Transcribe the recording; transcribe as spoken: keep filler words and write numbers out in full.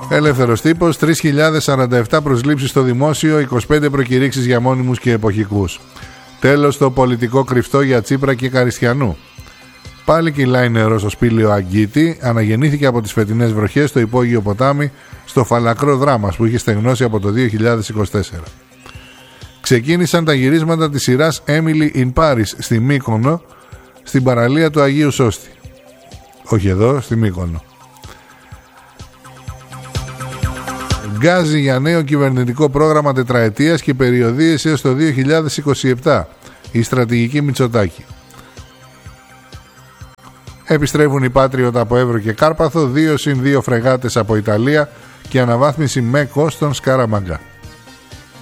Ελεύθερος τύπος, τρεις χιλιάδες σαράντα επτά προσλήψεις στο δημόσιο, είκοσι πέντε προκηρύξεις για μόνιμους και εποχικούς. Τέλος το πολιτικό κρυφτό για Τσίπρα και Καριστιανού. Πάλι κυλάει νερό στο σπήλαιο Αγκίτη, αναγεννήθηκε από τις φετινές βροχές στο υπόγειο ποτάμι, στο φαλακρό δράμας που είχε στεγνώσει από το δύο χιλιάδες είκοσι τέσσερα. Ξεκίνησαν τα γυρίσματα της σειράς Emily in Paris στη Μύκονο, στην παραλία του Αγίου Σώστη. Όχι εδώ, στη Μύκονο. Γκάζι για νέο κυβερνητικό πρόγραμμα τετραετίας και περιοδίες έως το δύο χιλιάδες είκοσι επτά. Η στρατηγική Μητσοτάκη. Επιστρέφουν οι Patriot από Εύρο και Κάρπαθο, δύο συν δύο φρεγάτες από Ιταλία και αναβάθμιση ΜΕΚΟ στον Σκαραμαγκά.